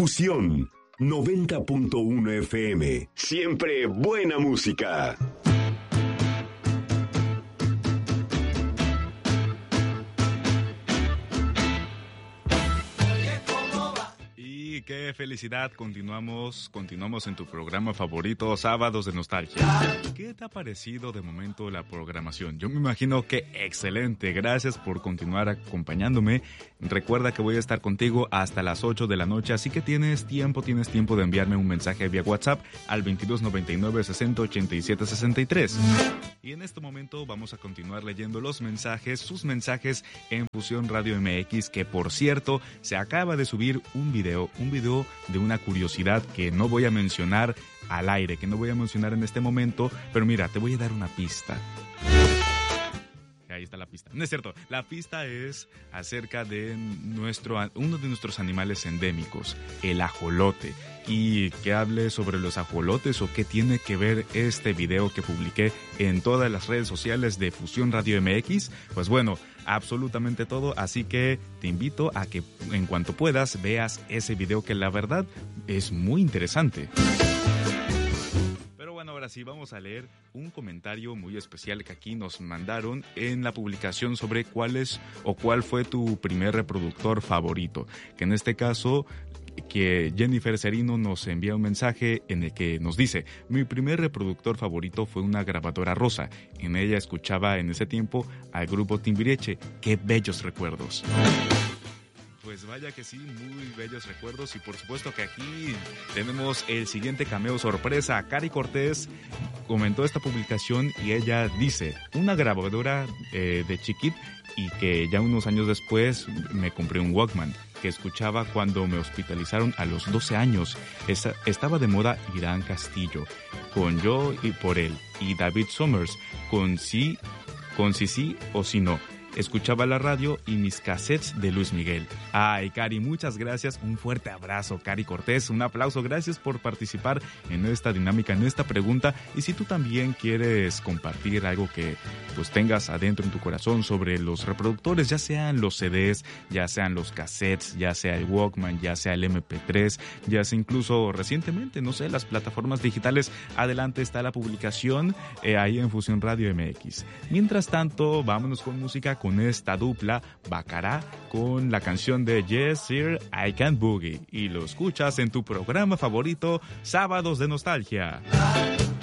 Fusión 90.1 FM. Siempre buena música. Qué felicidad, continuamos en tu programa favorito, Sábados de Nostalgia. ¿Qué te ha parecido de momento la programación? Yo me imagino que excelente, gracias por continuar acompañándome. Recuerda que voy a estar contigo hasta las 8 de la noche, así que tienes tiempo de enviarme un mensaje vía WhatsApp al 2299 60 87 63. Y en este momento vamos a continuar leyendo sus mensajes en Fusión Radio MX, que por cierto, se acaba de subir un video de una curiosidad que no voy a mencionar al aire, que no voy a mencionar en este momento, pero mira, te voy a dar una pista. Ahí está la pista. No es cierto, la pista es acerca de uno de nuestros animales endémicos, el ajolote. Y que hable sobre los ajolotes o qué tiene que ver este video que publiqué en todas las redes sociales de Fusión Radio MX. Pues bueno, absolutamente todo, así que te invito a que en cuanto puedas veas ese video, que la verdad es muy interesante. Pero bueno, ahora sí vamos a leer un comentario muy especial que aquí nos mandaron en la publicación sobre cuál fue tu primer reproductor favorito, que en este caso que Jennifer Serino nos envía un mensaje en el que nos dice: mi primer reproductor favorito fue una grabadora rosa. En ella escuchaba en ese tiempo al grupo Timbiriche. ¡Qué bellos recuerdos! Pues vaya que sí, muy bellos recuerdos. Y por supuesto que aquí tenemos el siguiente cameo sorpresa. Cari Cortés comentó esta publicación y ella dice: una grabadora de chiquit, y que ya unos años después me compré un Walkman que escuchaba cuando me hospitalizaron a los 12 años. Estaba de moda Irán Castillo, con Yo y por él, y David Summers, con Si sí o si no. Escuchaba la radio y mis cassettes de Luis Miguel. Ay, Cari, muchas gracias. Un fuerte abrazo, Cari Cortés. Un aplauso. Gracias por participar en esta dinámica, en esta pregunta. Y si tú también quieres compartir algo que pues tengas adentro en tu corazón sobre los reproductores, ya sean los CDs, ya sean los cassettes, ya sea el Walkman, ya sea el MP3, ya sea incluso recientemente, no sé, las plataformas digitales, adelante está la publicación ahí en Fusión Radio MX. Mientras tanto, vámonos con música, con esta dupla Bacará, con la canción de Yes Sir, I Can Boogie, y lo escuchas en tu programa favorito, Sábados de Nostalgia.